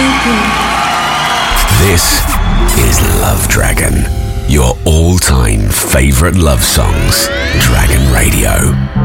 This is Love Dragon, your all-time favorite love songs. Dragon Radio.